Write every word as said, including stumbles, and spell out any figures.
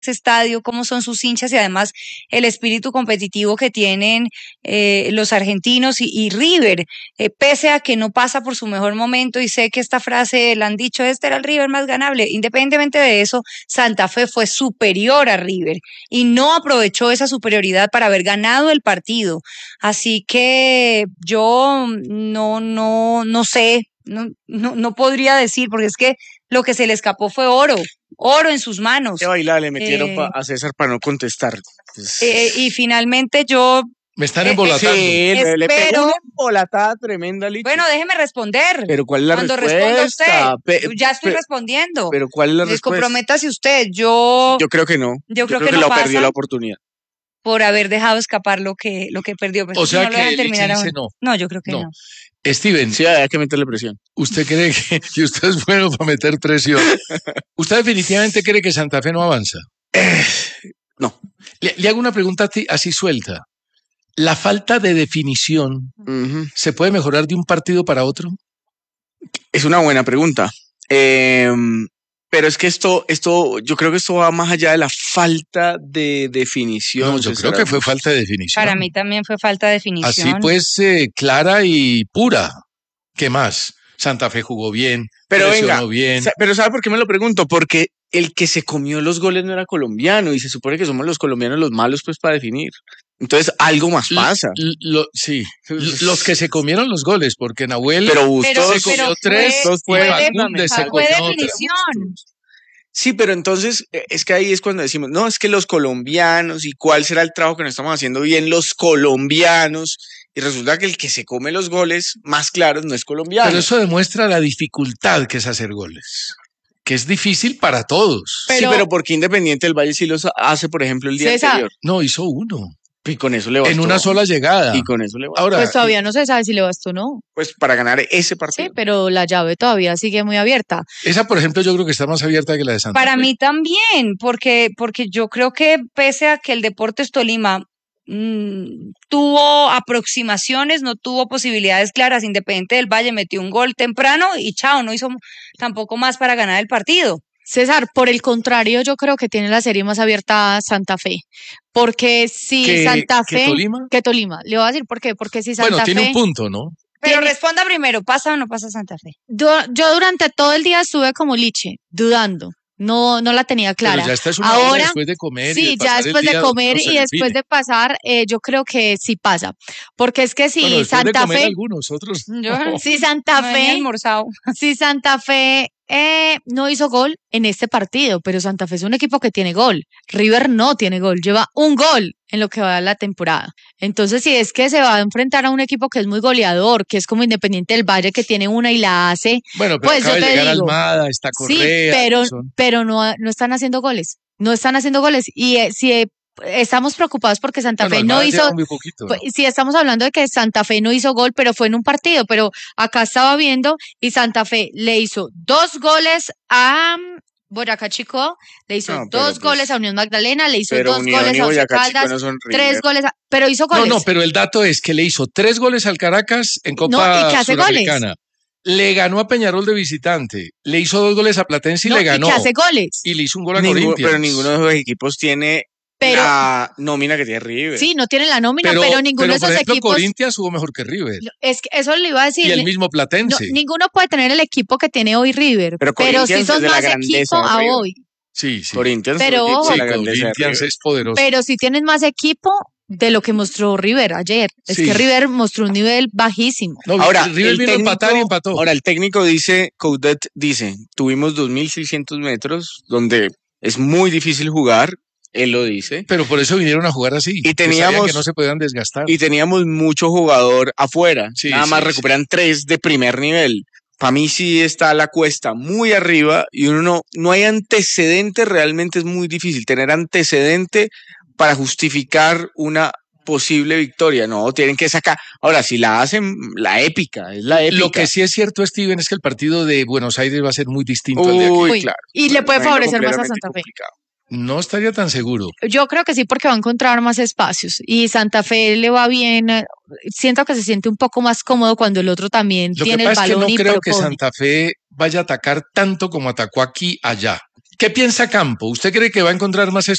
ese estadio, cómo son sus hinchas y además el espíritu competitivo que tienen eh, los argentinos y, y River, eh, pese a que no pasa por su mejor momento, y sé que esta frase la han dicho, este era el River más ganable, independientemente de eso, Santa Fe fue superior a River y no aprovechó esa superioridad para haber ganado el partido, así que yo no, no, no sé, no, no, no podría decir, porque es que lo que se le escapó fue oro, oro en sus manos. Qué bailada le metieron Eh, pa- a César para no contestar. Pues, eh, y finalmente yo Me están Eh, embolatando. sí, le, le pegó espero- una embolatada tremenda, Licha. Bueno, déjeme responder. Pero ¿cuál es la Cuando respuesta? responda usted, Pe- ya estoy pe- respondiendo. Pero ¿cuál es la Eh, respuesta? Comprométase usted. Yo, Yo creo que no. yo creo que que no lo pasa. perdió la oportunidad. por haber dejado escapar lo que, lo que perdió. Pero O si sea no lo que dejan Licha terminar dice ahora. no. No, yo creo que no. No. Steven, Sí, hay que meterle presión. ¿usted cree que, que usted es bueno para meter presión? ¿Usted definitivamente cree que Santa Fe no avanza? No. Le, le hago una pregunta a ti, así suelta. ¿La falta de definición Ujú. se puede mejorar de un partido para otro? Es una buena pregunta. Eh, pero es que esto, esto, yo creo que esto va más allá de la falta de definición. No, yo creo César que fue Augusto. falta de definición. Para mí también fue falta de definición. Así pues, eh, clara y pura. ¿Qué más? Santa Fe jugó bien, Pero presionó venga, bien. sa- pero ¿sabe por qué me lo pregunto? Porque el que se comió los goles no era colombiano y se supone que somos los colombianos los malos pues para definir. Entonces algo más pasa. L- lo- sí, L- los que se comieron los goles, porque Nahuel Pero Pero, Bustos se comió pero tres, fue, dos y fue, de- Fagundes se fue fue comió otra. definición. Sí, pero entonces eh, es que ahí es cuando decimos, no, es que los colombianos y cuál será el trabajo que no estamos haciendo bien los colombianos. Y resulta que el que se come los goles más claros no es colombiano. Pero eso demuestra la dificultad que es hacer goles, que es difícil para todos. Sí, Pero- pero porque Independiente del Valle sí los hace, por ejemplo, el día César, anterior. No, hizo uno, Y con eso le bastó. en una sola llegada. Y con eso le bastó. Ahora, pues todavía no se sabe si le bastó o no. Pues para ganar ese partido. Sí, pero la llave todavía sigue muy abierta. esa, por ejemplo, yo creo que está más abierta que la de Santa Para Fe. mí también, porque, porque yo creo que pese a que el Deportes Tolima mm, tuvo aproximaciones, no tuvo posibilidades claras, Independiente del Valle metió un gol temprano y chao, no hizo tampoco más para ganar el partido. César, por el contrario, yo creo que tiene la serie más abierta Santa Fe. Porque si ¿Que- Santa que Fe. Tolima? Que Tolima. Le voy a decir por qué. Porque si Santa Bueno, tiene Fe. un punto, ¿no? Pero Tiene- responda primero, ¿pasa o no pasa Santa Fe? Du- Yo durante todo el día estuve como liche, dudando. No, no la tenía clara. Pero ya esta es una hora Ahora, después de comer. y sí, de ya pasar el después de día, comer uno se y después define. de pasar, eh, yo creo que sí pasa. Porque es que si Bueno, después de Santa comer Fe, algunos, otros Yo no. si Santa no he Fe, almorzado. si Santa Fe eh, no hizo gol en este partido, pero Santa Fe es un equipo que tiene gol. River no tiene gol, lleva un gol en lo que va de la temporada. Entonces, si es que se va a enfrentar a un equipo que es muy goleador, que es como Independiente del Valle, que tiene una y la hace, Bueno, pero Pues, acaba yo de te llegar digo, Almada, está sí, Correa. pero, son- pero no, no están haciendo goles. No están haciendo goles. Y eh, si eh, estamos preocupados porque Santa bueno, Fe no Almada hizo. lleva muy poquito, ¿no? Pues, sí, estamos hablando de que Santa Fe no hizo gol, pero fue en un partido. Pero acá estaba viendo y Santa Fe le hizo dos goles a mm, Boyacá Chico, le hizo No, pero dos pues- goles a Unión Magdalena, le hizo Pero dos Unión goles y a Once Boyacá Chico Caldas, no son tres River. goles, a- pero hizo No, goles. no, pero el dato es que le hizo tres goles al Caracas en No, Copa y que hace goles. Suramericana. Le ganó a Peñarol de visitante. Le hizo dos goles a Platense y No, le ganó. que hace goles. Y le hizo un gol a Ningún- Corinthians. pero ninguno de esos equipos tiene Pero- la nómina que tiene River. Sí, no tienen la nómina, pero, Pero, ninguno pero, de por esos ejemplo, equipos. Corinthians jugó mejor que River. Es que eso le iba a decir. Y el ne- mismo no, Platense. ninguno puede tener el equipo que tiene hoy River, Pero pero, sí Corinthians son es de la más grandeza equipo de a River. hoy. Sí, sí. Corinthians Pero es un equipo ojo. de Sí, la grandeza de Corinthians River. es poderoso. Pero sí tienes más equipo de lo que mostró River ayer. Es Sí. que River mostró un nivel bajísimo. No, Ahora, River el vino a empatar y técnico- empató. ahora el técnico dice, Coudet dice, tuvimos dos mil seiscientos metros donde es muy difícil jugar, él lo dice, Pero por eso vinieron a jugar así. Y que sabían teníamos- que no se podían desgastar. y teníamos mucho jugador afuera, Sí, nada sí, más sí. recuperan tres de primer nivel. Para mí sí está la cuesta muy arriba y uno no, no hay antecedente, realmente es muy difícil tener antecedente para justificar una posible victoria, no, tienen que sacar, ahora si la hacen, la épica, es la épica. Lo que sí es cierto, Steven, es que el partido de Buenos Aires va a ser muy distinto al de aquí. Uy, Uy, claro. y le puede Bueno, favorecer más a completamente Santa Fe. complicado. No estaría tan seguro. Yo creo que sí, porque va a encontrar más espacios. Y Santa Fe le va bien. eh, Siento que se siente un poco más cómodo cuando el otro también Lo que tiene el pasa es que balón no y creo que propone. Santa Fe vaya a atacar tanto como atacó aquí allá. ¿Qué piensa Campo? ¿Usted cree que va a encontrar más